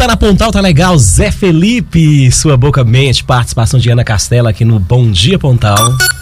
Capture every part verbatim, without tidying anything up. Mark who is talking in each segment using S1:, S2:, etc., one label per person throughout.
S1: Tá na Pontal, tá legal. Zé Felipe, Sua Boca Mente. Participação de Ana Castela aqui no Bom Dia Pontal.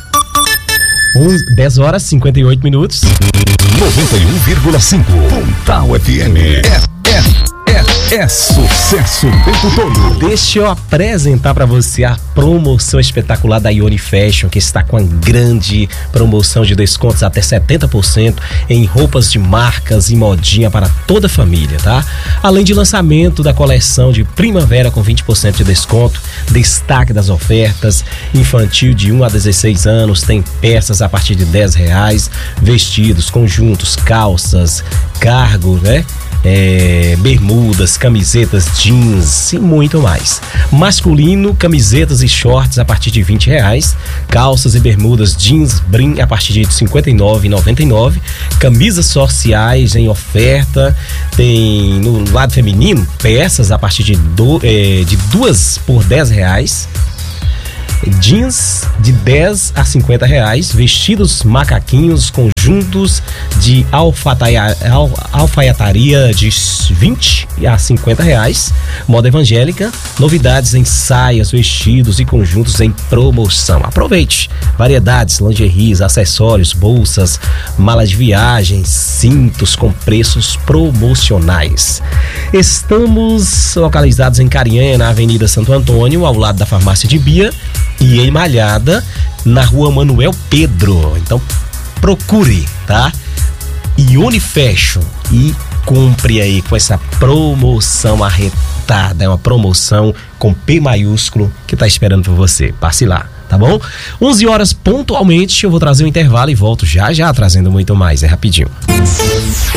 S1: dez horas e cinquenta e oito minutos.
S2: noventa e um vírgula cinco Pontal F M. É, é, é, é sucesso o tempo todo.
S1: Deixa eu apresentar pra você a promoção espetacular da Ione Fashion, que está com uma grande promoção de descontos até setenta por cento em roupas de marcas e modinha para toda a família, tá? Além de lançamento da coleção de primavera com vinte por cento de desconto, destaque das ofertas, infantil de um a dezesseis anos, tem peças a partir de dez reais, vestidos, conjuntos, calças, cargo, né? É, bermudas, camisetas, jeans e muito mais. Masculino, camisetas e shorts a partir de vinte reais, calças e bermudas, jeans, brim a partir de cinquenta e nove reais e noventa e nove centavos, camisas sociais em oferta. Tem no lado feminino peças a partir de, do, é, de duas por dez reais. Jeans de dez a cinquenta reais, vestidos macaquinhos, conjuntos de alfataia, al, alfaiataria de vinte a cinquenta reais, moda evangélica, novidades em saias, vestidos e conjuntos em promoção. Aproveite! Variedades, lingeries, acessórios, bolsas, malas de viagem, cintos com preços promocionais. Estamos localizados em Carinhanha, na Avenida Santo Antônio, ao lado da Farmácia de Bia, e em Malhada, na Rua Manuel Pedro. Então procure, tá? Ione Fashion e compre aí com essa promoção arretada. É uma promoção com P maiúsculo que tá esperando por você. Passe lá, tá bom? onze horas pontualmente, eu vou trazer um intervalo e volto já já trazendo muito mais, é rapidinho.